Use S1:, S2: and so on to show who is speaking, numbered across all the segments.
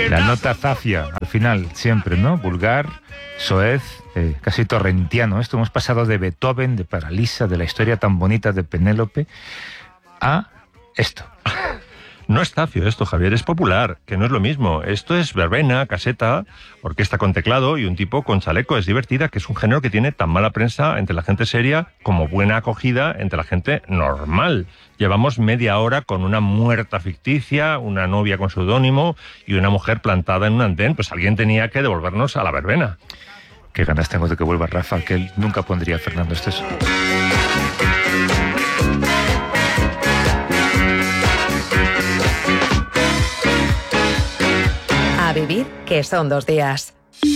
S1: La nota zafia, al final, siempre, ¿no? Vulgar, soez, casi torrentiano. Esto hemos pasado de Beethoven, de Paralisa, de la historia tan bonita de Penélope, a esto.
S2: No es zafio esto, Javier, es popular, que no es lo mismo. Esto es verbena, caseta, orquesta con teclado y un tipo con chaleco. Es divertida, que es un género que tiene tan mala prensa entre la gente seria como buena acogida entre la gente normal. Llevamos media hora con una muerta ficticia, una novia con seudónimo y una mujer plantada en un andén. Pues alguien tenía que devolvernos a la verbena.
S1: Qué ganas tengo de que vuelva Rafa, que él nunca pondría a Fernando Esteso.
S3: A vivir, que son 2 días.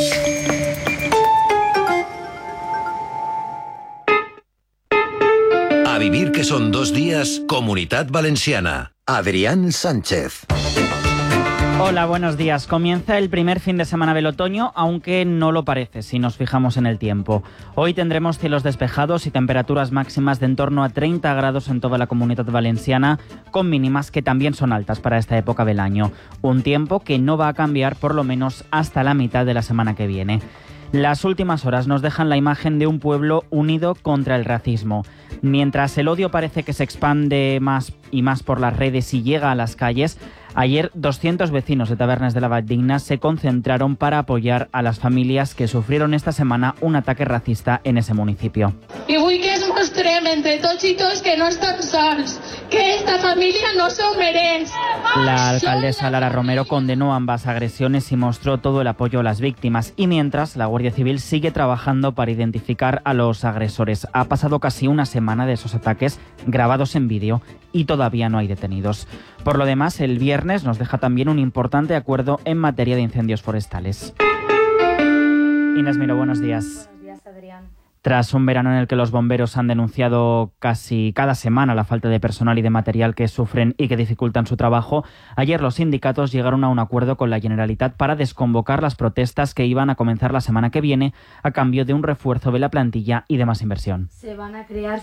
S4: A vivir, que son 2 días, Comunitat Valenciana. Adrián Sánchez.
S5: Hola, buenos días. Comienza el primer fin de semana del otoño, aunque no lo parece si nos fijamos en el tiempo. Hoy tendremos cielos despejados y temperaturas máximas de en torno a 30 grados en toda la Comunitat Valenciana, con mínimas que también son altas para esta época del año. Un tiempo que no va a cambiar por lo menos hasta la mitad de la semana que viene. Las últimas horas nos dejan la imagen de un pueblo unido contra el racismo. Mientras el odio parece que se expande más y más por las redes y llega a las calles, ayer 200 vecinos de Tavernes de la Valldigna se concentraron para apoyar a las familias que sufrieron esta semana un ataque racista en ese municipio.
S6: I vull que es mostrem entre tots i tots que no estan sols, que esta familia no s'ho mereix.
S5: La alcaldesa Lara Romero condenó ambas agresiones y mostró todo el apoyo a las víctimas. Y mientras, la Guardia Civil sigue trabajando para identificar a los agresores. Ha pasado casi una semana de esos ataques grabados en vídeo y todavía no hay detenidos. Por lo demás, el viernes nos deja también un importante acuerdo en materia de incendios forestales. Inés Miro, buenos días.
S7: Buenos días, Adrián.
S5: Tras un verano en el que los bomberos han denunciado casi cada semana la falta de personal y de material que sufren y que dificultan su trabajo, ayer los sindicatos llegaron a un acuerdo con la Generalitat para desconvocar las protestas que iban a comenzar la semana que viene a cambio de un refuerzo de la plantilla y de más inversión.
S7: Se van a crear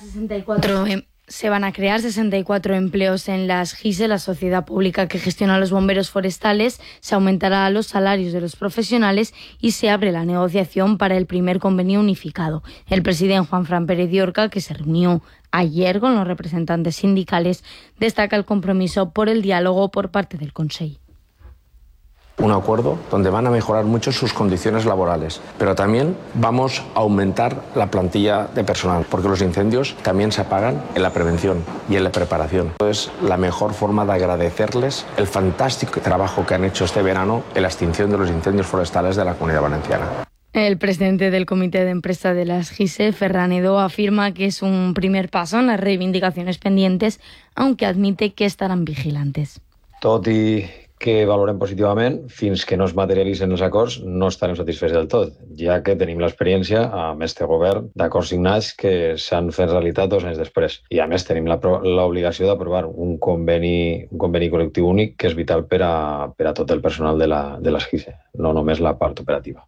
S7: 64 empleos en las GISE, la sociedad pública que gestiona los bomberos forestales. Se aumentará los salarios de los profesionales y se abre la negociación para el primer convenio unificado. El presidente Juanfran Pérez Llorca, que se reunió ayer con los representantes sindicales, destaca el compromiso por el diálogo por parte del Consell.
S8: Un acuerdo donde van a mejorar mucho sus condiciones laborales, pero también vamos a aumentar la plantilla de personal, porque los incendios también se apagan en la prevención y en la preparación. Es la mejor forma de agradecerles el fantástico trabajo que han hecho este verano en la extinción de los incendios forestales de la Comunidad Valenciana.
S7: El presidente del Comité de Empresa de las GISE, Ferran Edó, afirma que es un primer paso en las reivindicaciones pendientes, aunque admite que estarán vigilantes.
S9: Tot i que valorem positivament, fins que no es materialitzen els acords no estarem satisfets del tot, ja que tenim l'experiència amb este govern d'acords signats que s'han fet realitat 2 anys després. I a més tenim l'obligació d'aprovar un conveni col·lectiu únic que és vital per a tot el personal de les GISE, no només la part operativa.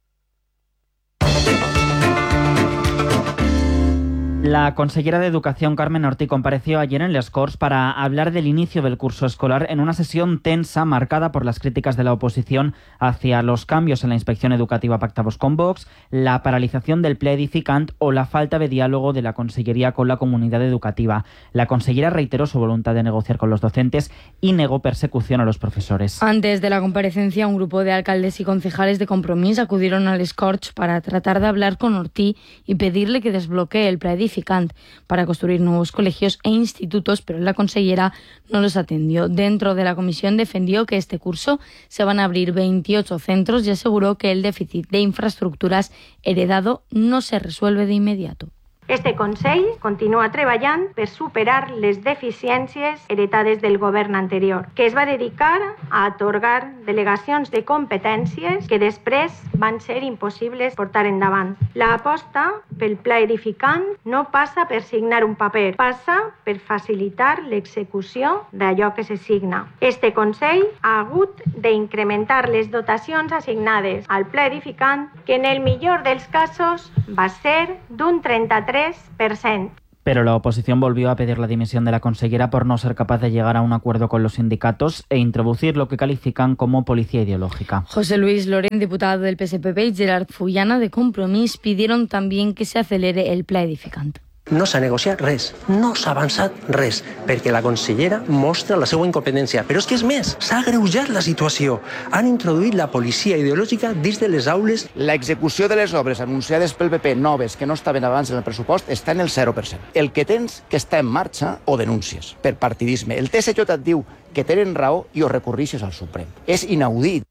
S5: La consellera de Educación, Carmen Ortí, compareció ayer en Les Corts para hablar del inicio del curso escolar en una sesión tensa marcada por las críticas de la oposición hacia los cambios en la inspección educativa pactados con Vox, la paralización del Pla Edificant o la falta de diálogo de la consellería con la comunidad educativa. La consellera reiteró su voluntad de negociar con los docentes y negó persecución a los profesores.
S7: Antes de la comparecencia, un grupo de alcaldes y concejales de Compromís acudieron a Les Corts para tratar de hablar con Ortí y pedirle que desbloquee el Pla Edificant para construir nuevos colegios e institutos, pero la consellera no los atendió. Dentro de la comisión defendió que este curso se van a abrir 28 centros y aseguró que el déficit de infraestructuras heredado no se resuelve de inmediato.
S10: Este Consell continua treballant per superar les deficiències heretades del govern anterior, que es va dedicar a atorgar delegacions de competències que després van ser impossibles portar endavant. L'aposta pel Pla Edificant no passa per signar un paper, passa per facilitar l'execució d'allò que se signa. Este Consell ha hagut d'incrementar les dotacions assignades al Pla Edificant, que en el millor dels casos va ser d'un 33%.
S5: Pero la oposición volvió a pedir la dimisión de la consellera por no ser capaz de llegar a un acuerdo con los sindicatos e introducir lo que califican como policía ideológica.
S7: José Luis Loren, diputado del PSPB, y Gerard Fullana, de Compromís, pidieron también que se acelere el pla edificant.
S11: No s'ha negociat res, no s'ha avançat res, perquè la consellera mostra la seva incompetència. Però és que és més, s'ha agreujat la situació. Han introduït la policia ideològica dins de les aules.
S12: L'execució de les obres anunciades pel PP noves que no estaven abans en el pressupost està en el 0%. El que tens que està en marxa o denúncies per partidisme. El TSJ et diu que tenen raó i ho recurrixes al Suprem. És inaudit.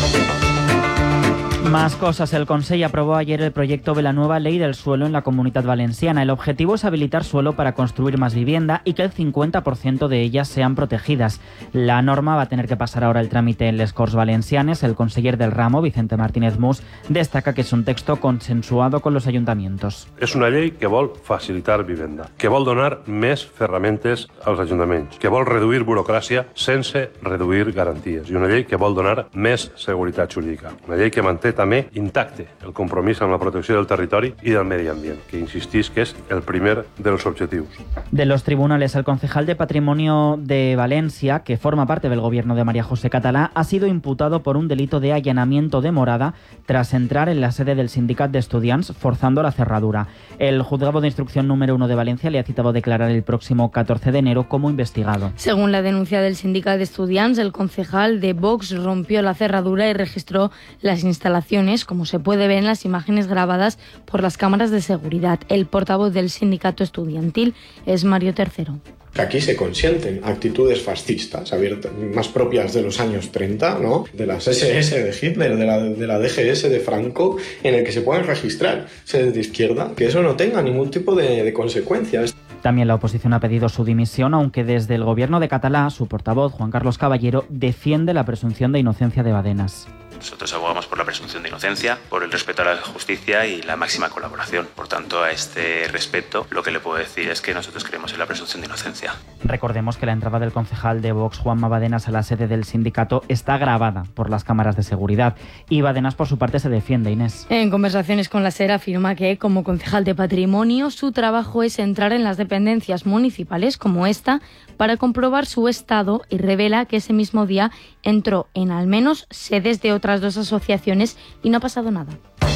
S5: Más cosas. El Consejo aprobó ayer el proyecto de la nueva Ley del Suelo en la Comunitat Valenciana. El objetivo es habilitar suelo para construir más vivienda y que el 50% de ellas sean protegidas. La norma va a tener que pasar ahora el trámite en les Corts Valencianes. El conseller del ramo, Vicente Martínez Mus, destaca que es un texto consensuado con los ayuntamientos.
S13: És una llei que vol facilitar vivenda, que vol donar més ferramentes als ajuntaments, que vol reduir burocràcia sense reduir garanties i una llei que vol donar més seguretat jurídica. Una llei que manté també intacte el compromís amb la protecció del territori i del medi ambient, que insistís que és el primer dels objectius.
S5: De los tribunales, el concejal de Patrimonio de Valencia, que forma parte del gobierno de María José Catalá, ha sido imputado por un delito de allanamiento de morada tras entrar en la sede del Sindicat d'Estudiants forzando la cerradura. El juzgado de instrucción número 1 de Valencia le ha citado a declarar el próximo 14 de enero como investigado.
S7: Según la denuncia del Sindicat d'Estudiants, el concejal de Vox rompió la cerradura y registró las instalaciones, como se puede ver en las imágenes grabadas por las cámaras de seguridad. El portavoz del sindicato estudiantil es Mario Tercero.
S14: Aquí se consienten actitudes fascistas, más propias de los años 30, ¿no? De las SS de Hitler, de la DGS de Franco, en el que se puedan registrar sedes de izquierda, que eso no tenga ningún tipo de consecuencias.
S5: También la oposición ha pedido su dimisión, aunque desde el gobierno de Catalá, su portavoz, Juan Carlos Caballero, defiende la presunción de inocencia de Badenas.
S15: Nosotros abogamos por la presunción de inocencia, por el respeto a la justicia y la máxima colaboración. Por tanto, a este respecto, lo que le puedo decir es que nosotros creemos en la presunción de inocencia.
S5: Recordemos que la entrada del concejal de Vox, Juanma Badenas, a la sede del sindicato está grabada por las cámaras de seguridad. Y Badenas, por su parte, se defiende, Inés.
S7: En conversaciones con la SER afirma que, como concejal de patrimonio, su trabajo es entrar en las dependencias municipales como esta para comprobar su estado y revela que ese mismo día entró en al menos sedes de otras dos asociaciones y no ha pasado nada.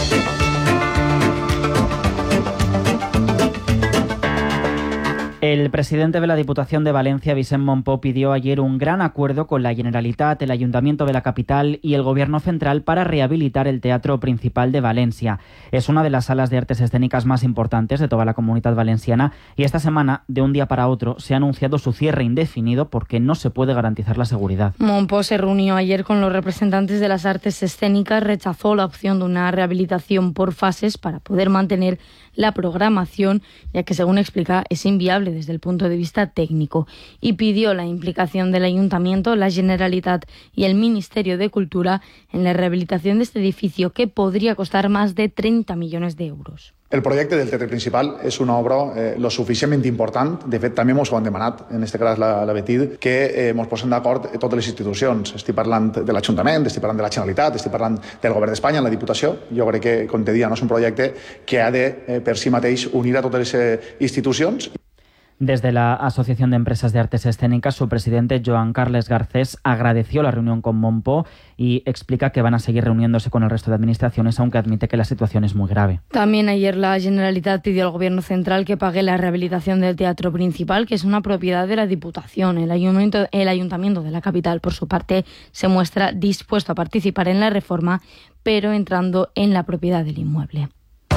S5: El presidente de la Diputación de Valencia, Vicent Montpó, pidió ayer un gran acuerdo con la Generalitat, el Ayuntamiento de la capital y el Gobierno central para rehabilitar el Teatro Principal de Valencia. Es una de las salas de artes escénicas más importantes de toda la Comunidad Valenciana y esta semana, de un día para otro, se ha anunciado su cierre indefinido porque no se puede garantizar la seguridad.
S7: Montpó se reunió ayer con los representantes de las artes escénicas, rechazó la opción de una rehabilitación por fases para poder mantener la programación, ya que, según explica, es inviable desde el punto de vista técnico, y pidió la implicación del Ayuntamiento, la Generalitat y el Ministerio de Cultura en la rehabilitación de este edificio, que podría costar más de 30 millones de euros.
S16: El projecte del Teatre Principal és una obra lo suficientment important, de fet també ens ho han demanat, en aquest cas la Betid, que ens posem d'acord totes les institucions. Estic parlant de l'Ajuntament, estic parlant de la Generalitat, estic parlant del Govern d'Espanya, en la Diputació. Jo crec que, com te dia, no és un projecte que ha de, per si mateix, unir a totes les institucions.
S5: Desde la Asociación de Empresas de Artes Escénicas, su presidente, Joan Carles Garcés, agradeció la reunión con Montpó y explica que van a seguir reuniéndose con el resto de administraciones, aunque admite que la situación es muy grave.
S7: También ayer la Generalitat pidió al Gobierno central que pague la rehabilitación del Teatro Principal, que es una propiedad de la Diputación. El Ayuntamiento de la capital, por su parte, se muestra dispuesto a participar en la reforma, pero entrando en la propiedad del inmueble.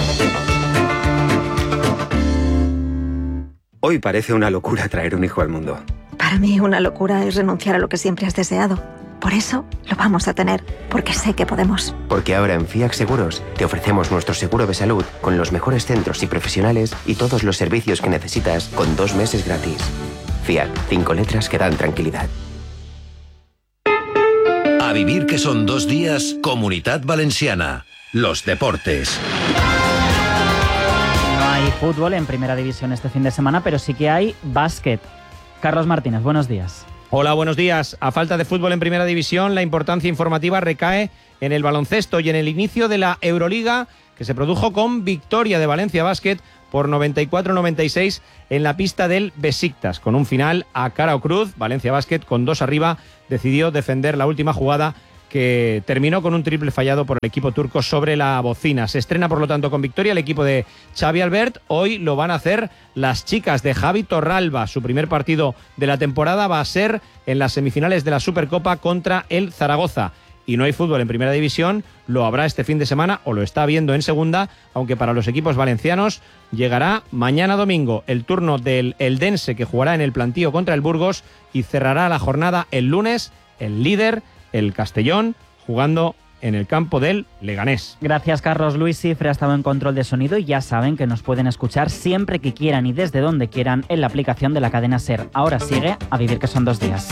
S17: Hoy parece una locura traer un hijo al mundo.
S18: Para mí una locura es renunciar a lo que siempre has deseado. Por eso lo vamos a tener, porque sé que podemos.
S17: Porque ahora en FIAC Seguros te ofrecemos nuestro seguro de salud con los mejores centros y profesionales y todos los servicios que necesitas con 2 meses gratis. FIAC, 5 letras que dan tranquilidad.
S4: A vivir que son 2 días, Comunitat Valenciana. Los deportes.
S5: Hay fútbol en primera división este fin de semana, pero sí que hay básquet. Carlos Martínez, buenos días.
S19: Hola, buenos días. A falta de fútbol en primera división, la importancia informativa recae en el baloncesto y en el inicio de la Euroliga, que se produjo con victoria de Valencia Basket por 94-96 en la pista del Besiktas, con un final a cara o cruz. Valencia Basket, con 2 arriba, decidió defender la última jugada, que terminó con un triple fallado por el equipo turco sobre la bocina. Se estrena, por lo tanto, con victoria el equipo de Xavi Albert. Hoy lo van a hacer las chicas de Javi Torralba. Su primer partido de la temporada va a ser en las semifinales de la Supercopa contra el Zaragoza. Y no hay fútbol en Primera División, lo habrá este fin de semana, o lo está habiendo en Segunda, aunque para los equipos valencianos llegará mañana domingo el turno del Eldense, que jugará en el plantío contra el Burgos, y cerrará la jornada el lunes el líder, el Castellón, jugando en el campo del Leganés.
S5: Gracias, Carlos. Luis Cifre ha estado en control de sonido y ya saben que nos pueden escuchar siempre que quieran y desde donde quieran en la aplicación de la cadena SER. Ahora sigue A Vivir, que son 2 días.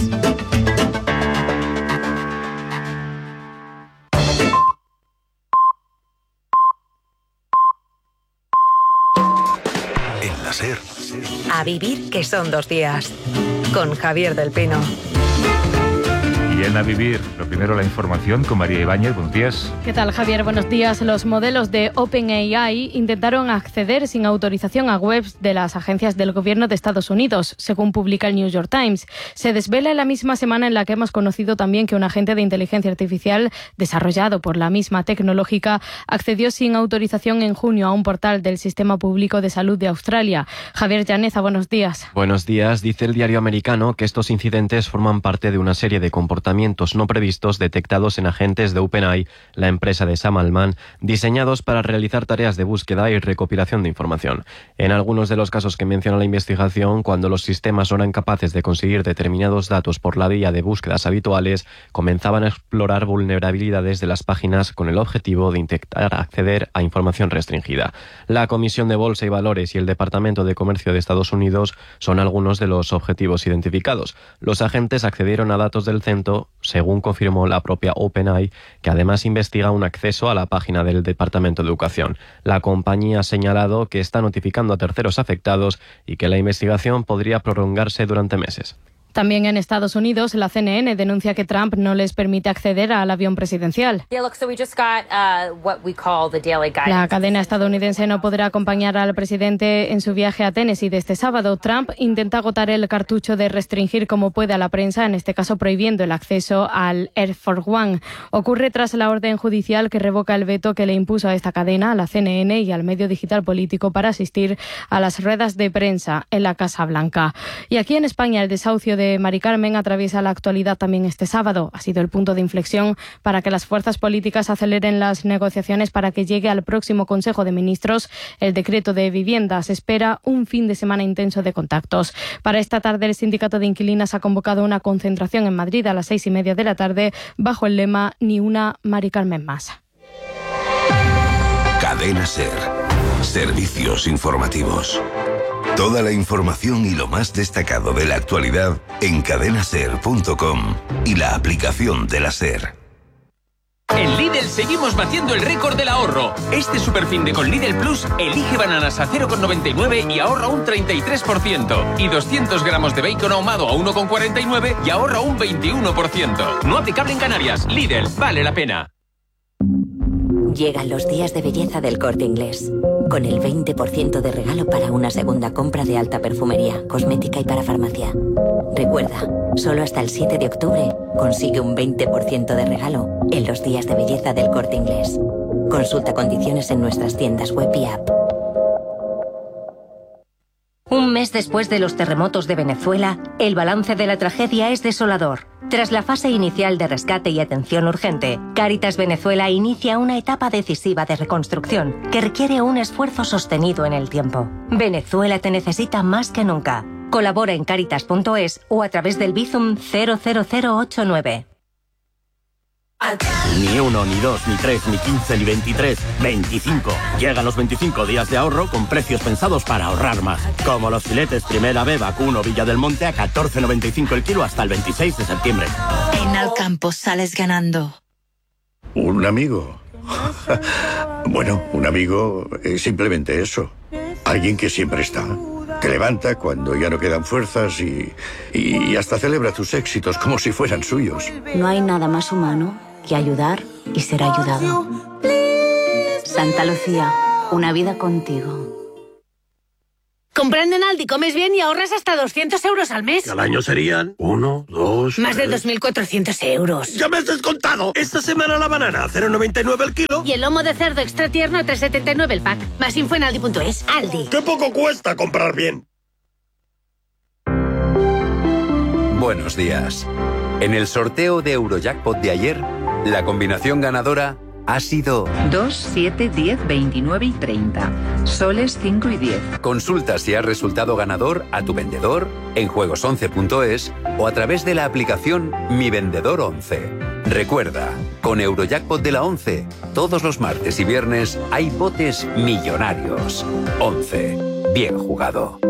S4: En la SER.
S3: A Vivir, que son 2 días. Con Javier del Pino.
S1: Y en A Vivir, lo primero, la información con María Ibáñez. Buenos días.
S7: ¿Qué tal, Javier? Buenos días. Los modelos de OpenAI intentaron acceder sin autorización a webs de las agencias del gobierno de Estados Unidos, según publica el New York Times. Se desvela en la misma semana en la que hemos conocido también que un agente de inteligencia artificial desarrollado por la misma tecnológica accedió sin autorización en junio a un portal del Sistema Público de Salud de Australia. Javier Llaneza, buenos días.
S20: Buenos días. Dice el diario americano que estos incidentes forman parte de una serie de comportamientos no previstos detectados en agentes de OpenAI, la empresa de Sam Altman, diseñados para realizar tareas de búsqueda y recopilación de información. En algunos de los casos que menciona la investigación, cuando los sistemas no eran capaces de conseguir determinados datos por la vía de búsquedas habituales, comenzaban a explorar vulnerabilidades de las páginas con el objetivo de intentar acceder a información restringida. La Comisión de Bolsa y Valores y el Departamento de Comercio de Estados Unidos son algunos de los objetivos identificados. Los agentes accedieron a datos del centro, según confirmó la propia OpenAI, que además investiga un acceso a la página del Departamento de Educación. La compañía ha señalado que está notificando a terceros afectados y que la investigación podría prolongarse durante meses.
S7: También en Estados Unidos, la CNN denuncia que Trump no les permite acceder al avión presidencial. La cadena estadounidense no podrá acompañar al presidente en su viaje a Tennessee de este sábado. Trump intenta agotar el cartucho de restringir como puede a la prensa, en este caso prohibiendo el acceso al Air Force One. Ocurre tras la orden judicial que revoca el veto que le impuso a esta cadena, a la CNN y al medio digital político para asistir a las ruedas de prensa en la Casa Blanca. Y aquí en España, el desahucio de Mari Carmen atraviesa la actualidad también este sábado. Ha sido el punto de inflexión para que las fuerzas políticas aceleren las negociaciones para que llegue al próximo Consejo de Ministros el decreto de vivienda. Se espera un fin de semana intenso de contactos. Para esta tarde, el Sindicato de Inquilinas ha convocado una concentración en Madrid a las 6:30 de la tarde bajo el lema Ni una Mari Carmen más.
S4: Cadena SER. Servicios informativos. Toda la información y lo más destacado de la actualidad en cadenaser.com y la aplicación de la SER.
S21: En Lidl seguimos batiendo el récord del ahorro. Este superfinde con Lidl Plus, elige bananas a 0,99 y ahorra un 33%. Y 200 gramos de bacon ahumado a 1,49 y ahorra un 21%. No aplicable en Canarias. Lidl, vale la pena.
S22: Llegan los días de belleza del Corte Inglés, con el 20% de regalo para una segunda compra de alta perfumería, cosmética y para farmacia. Recuerda, solo hasta el 7 de octubre consigue un 20% de regalo en los días de belleza del Corte Inglés. Consulta condiciones en nuestras tiendas web y app.
S23: Un mes después de los terremotos de Venezuela, el balance de la tragedia es desolador. Tras la fase inicial de rescate y atención urgente, Cáritas Venezuela inicia una etapa decisiva de reconstrucción que requiere un esfuerzo sostenido en el tiempo. Venezuela te necesita más que nunca. Colabora en Cáritas.es o a través del Bizum 00089.
S24: Ni 1, ni 2, ni 3, ni 15, ni 23, 25. Llegan los 25 días de ahorro con precios pensados para ahorrar más. Como los filetes Primera B Vacuno Villa del Monte a 14,95 el kilo hasta el 26 de septiembre.
S25: En Alcampo sales ganando.
S26: ¿Un amigo? Bueno, un amigo es simplemente eso. Alguien que siempre está. Te levanta cuando ya no quedan fuerzas y hasta celebra tus éxitos como si fueran suyos.
S25: No hay nada más humano que ayudar y ser ayudado. Santa Lucía, una vida contigo.
S2: Comprando en Aldi comes bien y ahorras hasta 200 euros al mes.
S24: Que al año serían 1, 2...
S2: Más de 2.400 euros.
S24: ¡Ya me has descontado! Esta semana la banana a 0,99 el kilo.
S2: Y el lomo de cerdo extra tierno a 3,79 el pack. Más info en aldi.es. Aldi.
S24: ¡Qué poco cuesta comprar bien!
S6: Buenos días. En el sorteo de Eurojackpot de ayer, la combinación ganadora ha sido
S8: 2, 7, 10, 29 y 30. Soles 5 y 10.
S6: Consulta si has resultado ganador a tu vendedor en juegos11.es o a través de la aplicación Mi Vendedor 11. Recuerda, con Eurojackpot de la 11, todos los martes y viernes hay botes millonarios. 11. Bien jugado.